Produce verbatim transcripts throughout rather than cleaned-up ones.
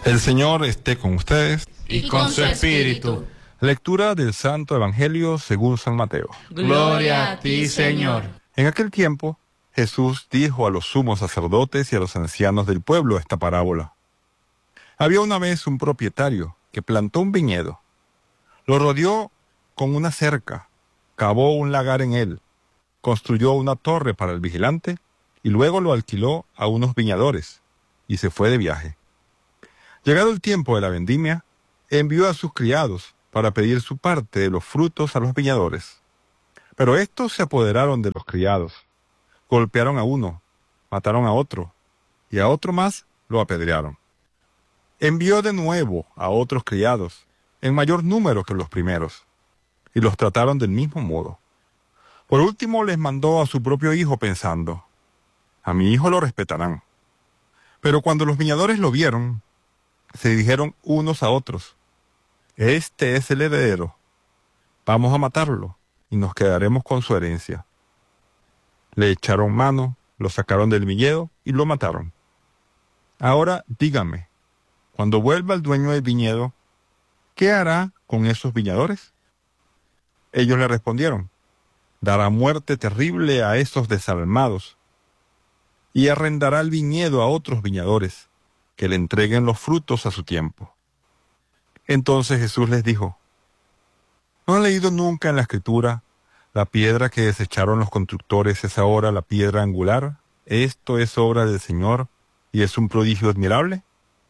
El Señor esté con ustedes. Y con su espíritu. Lectura del Santo Evangelio según San Mateo. Gloria a ti, Señor. En aquel tiempo, Jesús dijo a los sumos sacerdotes y a los ancianos del pueblo esta parábola. Había una vez un propietario que plantó un viñedo. Lo rodeó con una cerca, cavó un lagar en él, construyó una torre para el vigilante y luego lo alquiló a unos viñadores y se fue de viaje. Llegado el tiempo de la vendimia, envió a sus criados para pedir su parte de los frutos a los viñadores. Pero estos se apoderaron de los criados, golpearon a uno, mataron a otro, y a otro más lo apedrearon. Envió de nuevo a otros criados, en mayor número que los primeros, y los trataron del mismo modo. Por último les mandó a su propio hijo pensando, a mi hijo lo respetarán. Pero cuando los viñadores lo vieron, se dijeron unos a otros, este es el heredero, vamos a matarlo y nos quedaremos con su herencia. Le echaron mano, lo sacaron del viñedo y lo mataron. Ahora dígame, cuando vuelva el dueño del viñedo, ¿qué hará con esos viñadores? Ellos le respondieron, dará muerte terrible a esos desalmados y arrendará el viñedo a otros viñadores, que le entreguen los frutos a su tiempo. Entonces Jesús les dijo, ¿no han leído nunca en la Escritura, la piedra que desecharon los constructores es ahora la piedra angular? Esto es obra del Señor y es un prodigio admirable.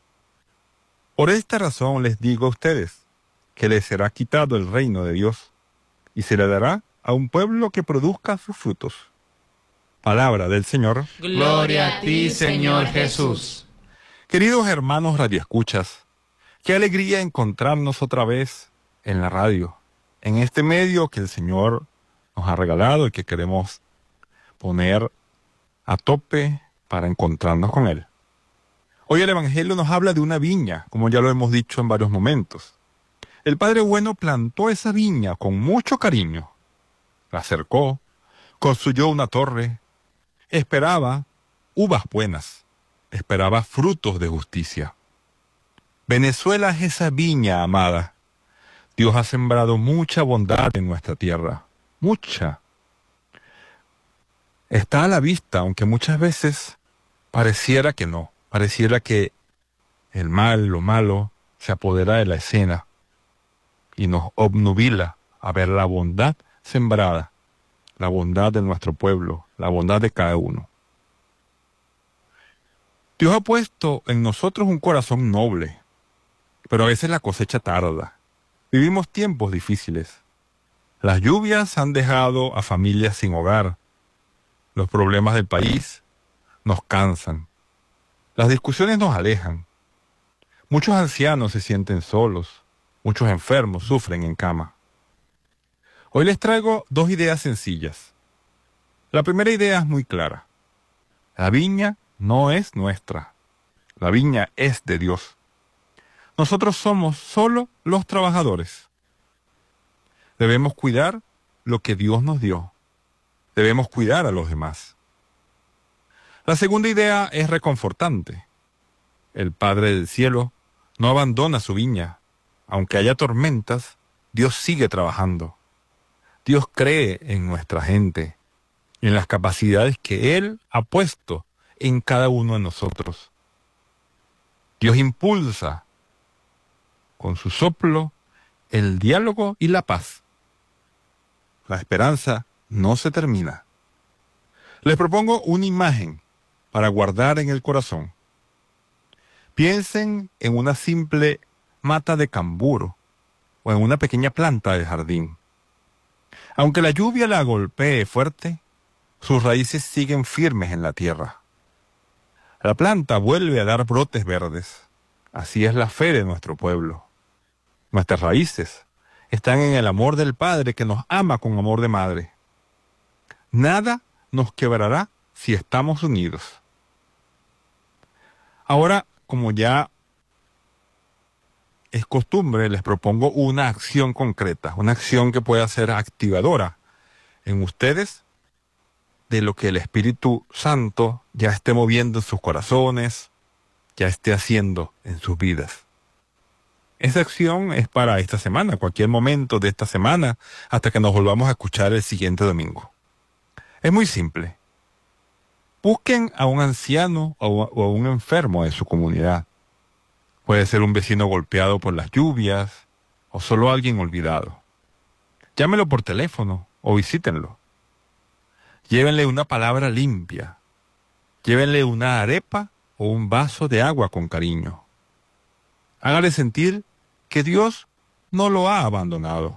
Por esta razón les digo a ustedes, que les será quitado el reino de Dios y se le dará a un pueblo que produzca sus frutos. Palabra del Señor. Gloria a ti, Señor Jesús. Queridos hermanos radioescuchas, qué alegría encontrarnos otra vez en la radio, en este medio que el Señor nos ha regalado y que queremos poner a tope para encontrarnos con Él. Hoy el Evangelio nos habla de una viña, como ya lo hemos dicho en varios momentos. El Padre Bueno plantó esa viña con mucho cariño, la cercó, construyó una torre, esperaba uvas buenas. Esperaba frutos de justicia. Venezuela es esa viña amada. Dios ha sembrado mucha bondad en nuestra tierra. Mucha. Está a la vista, aunque muchas veces pareciera que no. Pareciera que el mal, lo malo, se apodera de la escena y nos obnubila a ver la bondad sembrada, la bondad de nuestro pueblo, la bondad de cada uno. Dios ha puesto en nosotros un corazón noble, pero a veces la cosecha tarda. Vivimos tiempos difíciles. Las lluvias han dejado a familias sin hogar. Los problemas del país nos cansan. Las discusiones nos alejan. Muchos ancianos se sienten solos. Muchos enfermos sufren en cama. Hoy les traigo dos ideas sencillas. La primera idea es muy clara. La viña no es nuestra. La viña es de Dios. Nosotros somos solo los trabajadores. Debemos cuidar lo que Dios nos dio. Debemos cuidar a los demás. La segunda idea es reconfortante. El Padre del Cielo no abandona su viña. Aunque haya tormentas, Dios sigue trabajando. Dios cree en nuestra gente, en las capacidades que Él ha puesto en cada uno de nosotros. Dios impulsa con su soplo el diálogo y la paz. La esperanza no se termina. Les propongo una imagen para guardar en el corazón. Piensen en una simple mata de camburo o en una pequeña planta de jardín. Aunque la lluvia la golpee fuerte, sus raíces siguen firmes en la tierra. La planta vuelve a dar brotes verdes. Así es la fe de nuestro pueblo. Nuestras raíces están en el amor del Padre que nos ama con amor de madre. Nada nos quebrará si estamos unidos. Ahora, como ya es costumbre, les propongo una acción concreta, una acción que pueda ser activadora en ustedes de lo que el Espíritu Santo ya esté moviendo en sus corazones, ya esté haciendo en sus vidas. Esa acción es para esta semana, cualquier momento de esta semana, hasta que nos volvamos a escuchar el siguiente domingo. Es muy simple. Busquen a un anciano o a un enfermo de su comunidad. Puede ser un vecino golpeado por las lluvias o solo alguien olvidado. Llámelo por teléfono o visítenlo. Llévenle una palabra limpia. Llévenle una arepa o un vaso de agua con cariño. Hágale sentir que Dios no lo ha abandonado.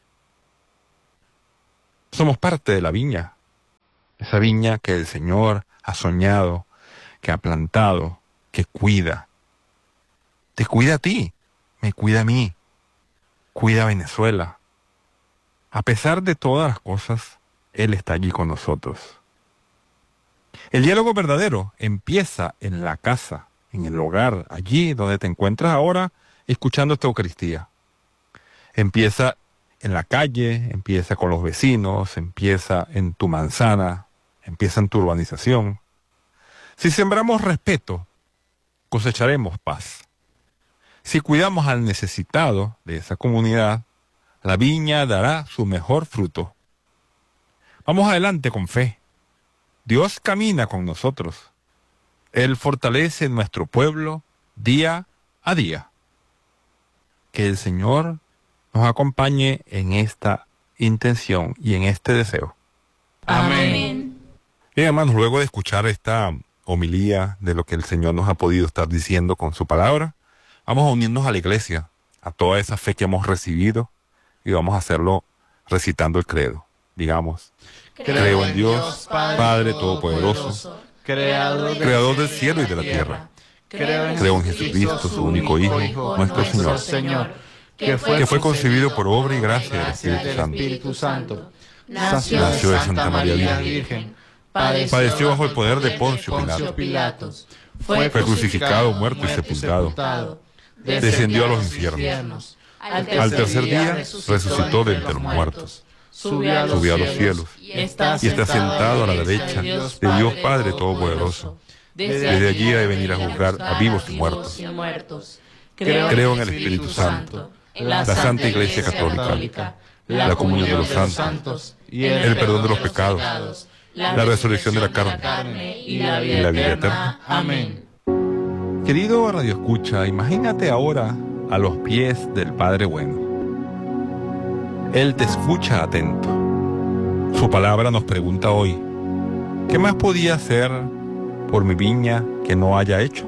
Somos parte de la viña. Esa viña que el Señor ha soñado, que ha plantado, que cuida. Te cuida a ti, me cuida a mí, cuida a Venezuela. A pesar de todas las cosas, Él está allí con nosotros. El diálogo verdadero empieza en la casa, en el hogar, allí donde te encuentras ahora escuchando esta Eucaristía. Empieza en la calle, empieza con los vecinos, empieza en tu manzana, empieza en tu urbanización. Si sembramos respeto, cosecharemos paz. Si cuidamos al necesitado de esa comunidad, la viña dará su mejor fruto. Vamos adelante con fe. Dios camina con nosotros. Él fortalece nuestro pueblo día a día. Que el Señor nos acompañe en esta intención y en este deseo. Amén. Bien, hermanos, luego de escuchar esta homilía de lo que el Señor nos ha podido estar diciendo con su palabra, vamos a unirnos a la iglesia, a toda esa fe que hemos recibido, y vamos a hacerlo recitando el credo. Digamos, creo, creo en Dios, Padre, Padre Todopoderoso, creador, creador del cielo y de la tierra. Creo en, creo en Jesucristo, su único Hijo, Hijo nuestro Señor, Señor que, fue que fue concebido por obra y gracia del Espíritu Santo. Espíritu Santo. Nació, nació de Santa María Virgen, Virgen padeció, padeció bajo el poder de Poncio Pilato, Pilatos, fue crucificado, muerto y sepultado, descendió a los infiernos, al tercer, al tercer día resucitó de entre los muertos, subió a los, subió a los cielos, y está sentado a la derecha de Dios Padre Todopoderoso. Desde allí ha de venir a juzgar a vivos y muertos. Creo en el Espíritu Santo, la Santa Iglesia Católica, la comunión de los santos, el perdón de los pecados, la resurrección de la carne y la vida eterna. Amén. Querido Radio Escucha, imagínate ahora a los pies del Padre Bueno. Él te escucha atento. Su palabra nos pregunta hoy, ¿qué más podía hacer por mi viña que no haya hecho?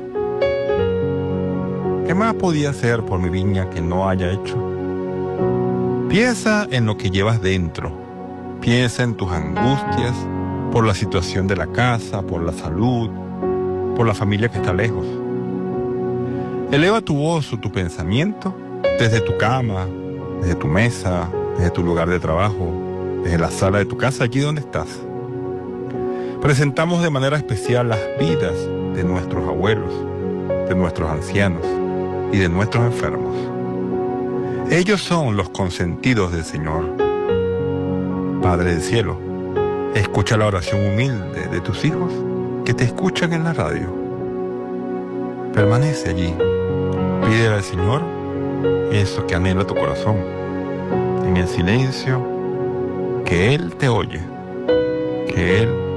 ¿Qué más podía hacer por mi viña que no haya hecho? Piensa en lo que llevas dentro. Piensa en tus angustias por la situación de la casa, por la salud, por la familia que está lejos. Eleva tu voz o tu pensamiento desde tu cama, desde tu mesa, desde tu lugar de trabajo, desde la sala de tu casa, allí donde estás. Presentamos de manera especial las vidas de nuestros abuelos, de nuestros ancianos y de nuestros enfermos. Ellos son los consentidos del Señor. Padre del cielo, escucha la oración humilde de tus hijos que te escuchan en la radio. Permanece allí. Pídele al Señor eso que anhela tu corazón. En el silencio, que Él te oye, que Él